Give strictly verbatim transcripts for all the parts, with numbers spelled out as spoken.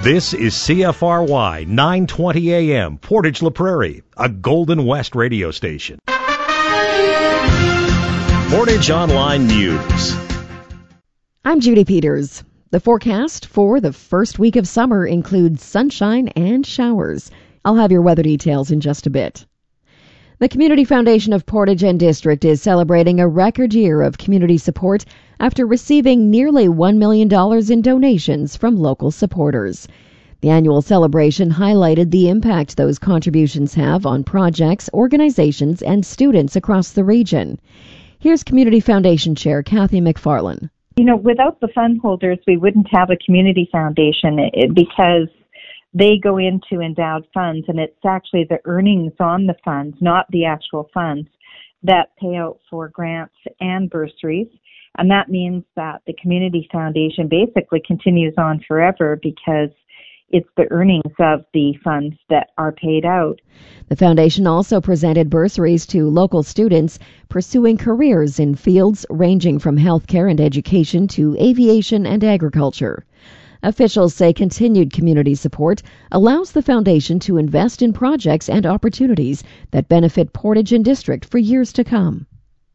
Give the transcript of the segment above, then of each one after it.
This is C F R Y nine twenty A M, Portage La Prairie, a Golden West radio station. Portage Online News. I'm Judy Peters. The forecast for the first week of summer includes sunshine and showers. I'll have your weather details in just a bit. The Community Foundation of Portage and District is celebrating a record year of community support after receiving nearly one million dollars in donations from local supporters. The annual celebration highlighted the impact those contributions have on projects, organizations, and students across the region. Here's Community Foundation Chair Kathy McFarlane. You know, without the fund holders, we wouldn't have a community foundation because they go into endowed funds, and it's actually the earnings on the funds, not the actual funds, that pay out for grants and bursaries. And that means that the community foundation basically continues on forever because it's the earnings of the funds that are paid out. The foundation also presented bursaries to local students pursuing careers in fields ranging from healthcare and education to aviation and agriculture. Officials say continued community support allows the foundation to invest in projects and opportunities that benefit Portage and District for years to come.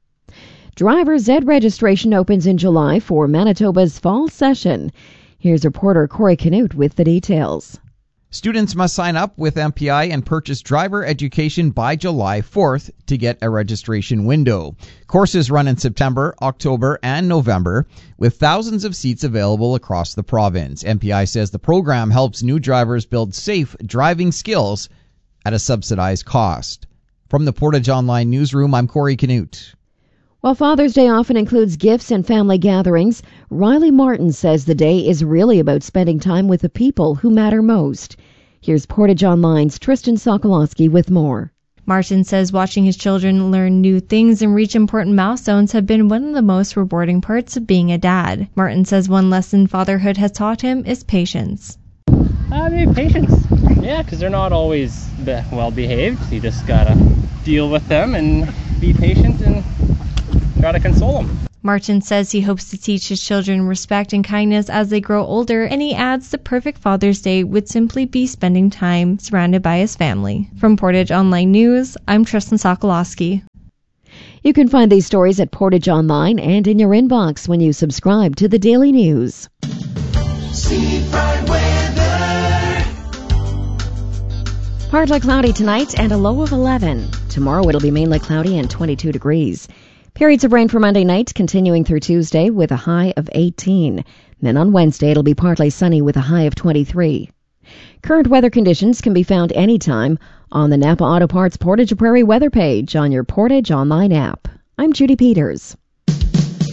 Driver's ed registration opens in July for Manitoba's fall session. Here's reporter Corey Canute with the details. Students must sign up with M P I and purchase driver education by July fourth to get a registration window. Courses run in September, October, and November, with thousands of seats available across the province. M P I says the program helps new drivers build safe driving skills at a subsidized cost. From the Portage Online Newsroom, I'm Corey Canute. While Father's Day often includes gifts and family gatherings, Riley Martin says the day is really about spending time with the people who matter most. Here's Portage Online's Tristan Sokolowski with more. Martin says watching his children learn new things and reach important milestones have been one of the most rewarding parts of being a dad. Martin says one lesson fatherhood has taught him is patience. I mean, patience. Yeah, because they're not always well behaved. You just gotta deal with them and be patient and try to console them. Martin says he hopes to teach his children respect and kindness as they grow older, and he adds the perfect Father's Day would simply be spending time surrounded by his family. From Portage Online News, I'm Tristan Sokolowski. You can find these stories at Portage Online and in your inbox when you subscribe to the Daily News. Seafront weather. Partly cloudy tonight and a low of eleven. Tomorrow it'll be mainly cloudy and twenty-two degrees. Periods of rain for Monday night continuing through Tuesday with a high of eighteen. Then on Wednesday it'll be partly sunny with a high of twenty-three. Current weather conditions can be found anytime on the Napa Auto Parts Portage Prairie weather page on your Portage Online app. I'm Judy Peters.